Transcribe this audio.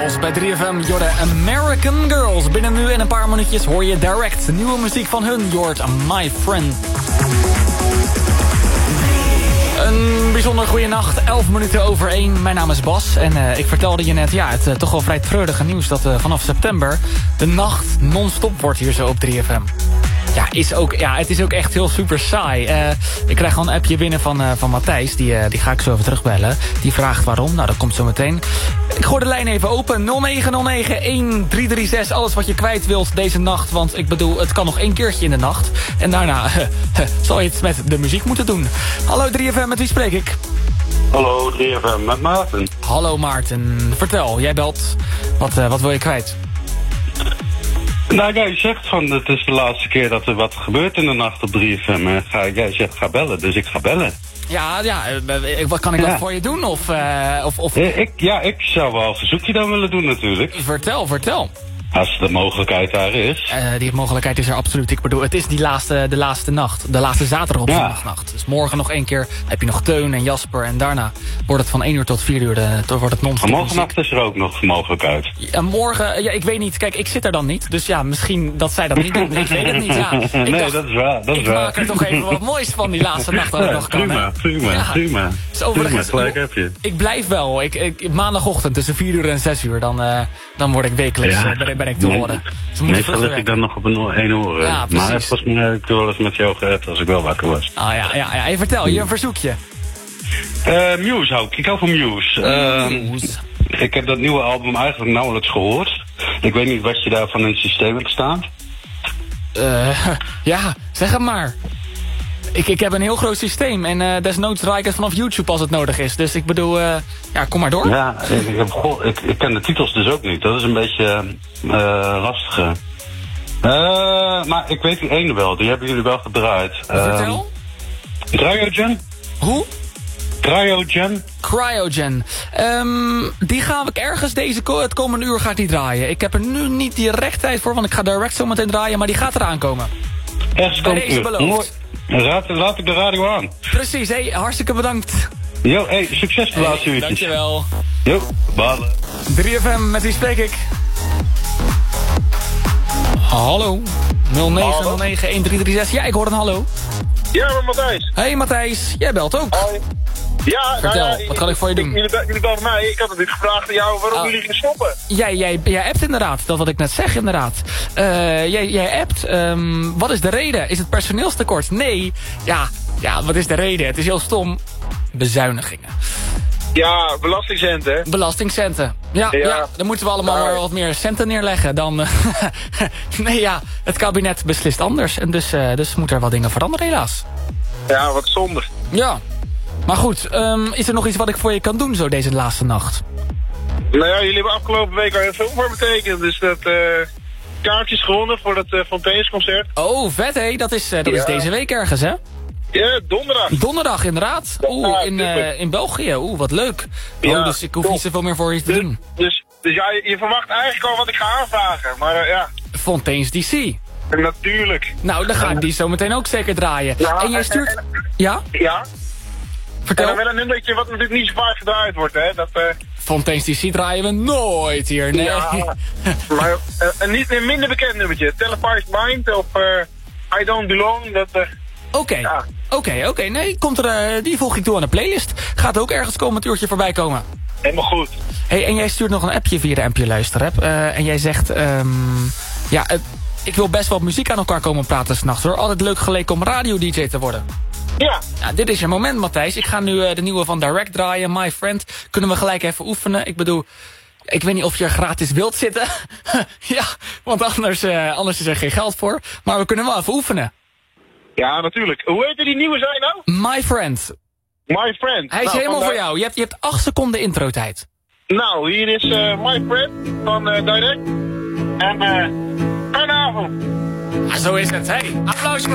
Girls bij 3FM. Jorde American Girls. Binnen nu en een paar minuutjes hoor je direct nieuwe muziek van hun. Jord My Friend. Een bijzonder goede nacht, 11 minuten over 1. Mijn naam is Bas en ik vertelde je net het toch wel vrij treurige nieuws... dat vanaf september de nacht non-stop wordt hier zo op 3FM. Het is ook echt heel super saai. Ik krijg al een appje binnen van Matthijs. Die ga ik zo even terugbellen. Die vraagt waarom. Nou, dat komt zo meteen. Ik gooi de lijn even open. 0909-1336. Alles wat je kwijt wilt deze nacht. Want ik bedoel, het kan nog 1 keertje in de nacht. En daarna zal je het met de muziek moeten doen. Hallo 3FM, met wie spreek ik? Hallo 3FM, met Maarten. Hallo Maarten. Vertel, jij belt. Wat wil je kwijt? Nou, jij zegt van het is de laatste keer dat er wat gebeurt in de nacht op 3FM. Jij zegt ga bellen, dus ik ga bellen. Wat kan ik wat voor je doen? Ik zou wel een verzoekje dan willen doen natuurlijk. Vertel. Als de mogelijkheid daar is. Die mogelijkheid is er absoluut. Ik bedoel, het is de laatste nacht. De laatste zaterdag op zondagnacht. Dus morgen nog 1 keer. Dan heb je nog Teun en Jasper. En daarna wordt het van 1 uur tot 4 uur. Wordt het non-stop. Morgennacht is er ook nog mogelijkheid. Morgen, ik weet niet. Kijk, ik zit er dan niet. Dus ja, misschien dat zij dat niet doen. Ik weet het niet, ja. Dat is waar. Ik maak er toch even wat moois van die laatste nacht dat ik nog kan. Prima. Gelijk heb je. Ik blijf wel. Maandagochtend tussen 4 uur en 6 uur. Dan word ik wekelijks ben ik te horen. Meestal lig ik dan nog op een oor. Ja, maar volgens mij heb ik wel eens met jou gehad als ik wel wakker was. Hey, vertel, je een verzoekje. Muse ik hou van Muse. Ik heb dat nieuwe album eigenlijk nauwelijks gehoord. Ik weet niet wat je daarvan in het systeem hebt staan. Zeg het maar. Ik heb een heel groot systeem en desnoods draai ik het vanaf YouTube als het nodig is. Dus ik bedoel, kom maar door. Ja, ik ken de titels dus ook niet. Dat is een beetje lastig. Maar ik weet die ene wel, die hebben jullie wel gedraaid. Vertel? Cryogen? Hoe? Cryogen. Die ga ik ergens het komende uur ga ik die draaien. Ik heb er nu niet direct tijd voor, want ik ga direct zo meteen draaien, maar die gaat eraan komen. Ergens bij deze beloofd. Laat ik de radio aan. Precies, hartstikke bedankt. Jo, succes de laatste uurtjes. Dankjewel. Jo, balen. 3FM, met wie spreek ik? Hallo. 0909-1336. Ja, ik hoor een hallo. Ja, met Matthijs. Hey Matthijs, jij belt ook. Hoi. Ja, vertel, wat kan ik voor je doen? Jullie belden mij, ik had het niet gevraagd aan jou waarom jullie gingen stoppen. Jij appt inderdaad, dat wat ik net zeg inderdaad. Jij appt, wat is de reden? Is het personeelstekort? Nee, wat is de reden? Het is heel stom. Bezuinigingen. Ja, belastingcenten. Belastingcenten. Ja, dan moeten we allemaal maar wat meer centen neerleggen. Dan, het kabinet beslist anders. En dus moeten er wat dingen veranderen helaas. Ja, wat zonde. Ja. Maar goed, is er nog iets wat ik voor je kan doen zo deze laatste nacht? Nou ja, jullie hebben afgelopen week al heel veel voor betekend. Dus dat kaartjes gewonnen voor dat Fontainesconcert. Oh, vet hé. Dat is deze week ergens, hè? Ja, donderdag. Donderdag, inderdaad. In België. Wat leuk. Dus ik hoef niet zoveel meer voor je te doen. Dus je verwacht eigenlijk al wat ik ga aanvragen. Maar Fontaines DC. Natuurlijk. Nou, dan ga ik die zo meteen ook zeker draaien. Ja, en jij stuurt... Ja? Ja. Vertel. En dan wel een nummertje wat natuurlijk niet zo vaak gedraaid wordt, hè. Fontaines DC draaien we nooit hier, nee. Ja, maar een minder bekend nummertje. Televised Mind of I Don't Belong, Oké, nee, die voeg ik toe aan de playlist. Gaat ook ergens komend uurtje voorbij komen. Helemaal goed. Hey, en jij stuurt nog een appje via de MP Luisterapp. En jij zegt, ik wil best wel muziek aan elkaar komen praten s'nachts hoor. Altijd leuk geleken om radio-dj te worden. Ja. Dit is je moment, Matthijs. Ik ga nu de nieuwe van Direct draaien, My Friend. Kunnen we gelijk even oefenen? Ik bedoel, ik weet niet of je er gratis wilt zitten. Ja, want anders is er geen geld voor. Maar we kunnen wel even oefenen. Ja, natuurlijk. Hoe heet die nieuwe zijn nou? My Friend. My Friend. Hij is helemaal voor jou. Je hebt 8 seconden intro-tijd. Nou, hier is My Friend van Direct. En fijne avond. Zo is het. Hey, applaus.